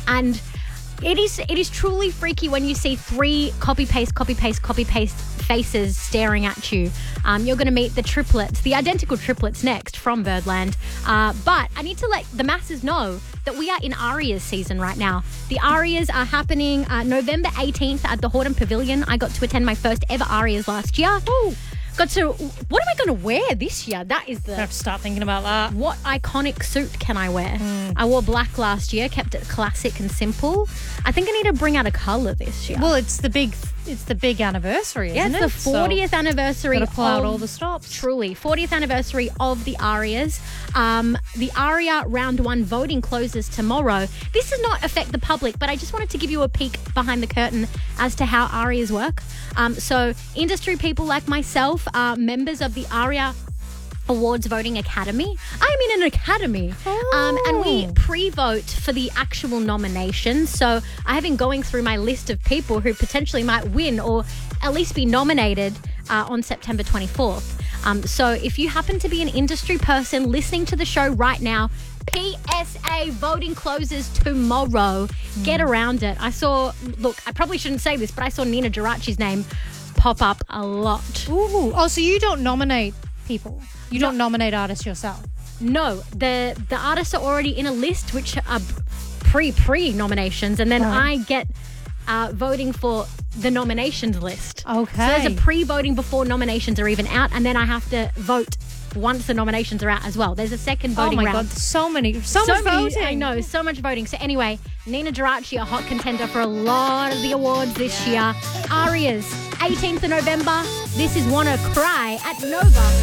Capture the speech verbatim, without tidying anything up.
And it is it is truly freaky when you see three copy-paste, copy-paste, copy-paste faces staring at you. Um, you're going to meet the triplets, the identical triplets next from Birdland. Uh, but I need to let the masses know that we are in Arias season right now. The Arias are happening uh, November eighteenth at the Horton Pavilion. I got to attend my first ever Arias last year. Ooh. Got to, what am I going to wear this year? That is the... I have to start thinking about that. What iconic suit can I wear? Mm. I wore black last year, kept it classic and simple. I think I need to bring out a colour this year. Well, it's the big it's the big anniversary, isn't yeah, it? it's the fortieth so anniversary. Gotta pull out of- all the stops. Truly, fortieth anniversary of the Arias. Um, the Aria round one voting closes tomorrow. This does not affect the public, but I just wanted to give you a peek behind the curtain as to how Arias work. Um, so industry people like myself are members of the Aria Awards Voting Academy. I'm in an academy. Oh. Um, and we pre-vote for the actual nominations. So I have been going through my list of people who potentially might win or at least be nominated uh, on September twenty-fourth. Um, so if you happen to be an industry person listening to the show right now, P S A voting closes tomorrow. Mm. Get around it. I saw, look, I probably shouldn't say this, but I saw Nina Geraci's name pop up a lot. Ooh. Oh, so you don't nominate people? You don't no. nominate artists yourself? No, the the artists are already in a list which are pre-pre nominations, and then oh. I get uh, voting for the nominations list. Okay. So there's a pre-voting before nominations are even out, and then I have to vote once the nominations are out as well. There's a second voting round. Oh my round. God, so many, so, so much many, voting. I know, so much voting. So anyway, Nina Geraci, a hot contender for a lot of the awards this year. Arias, eighteenth of November. This is Wanna Cry at Nova.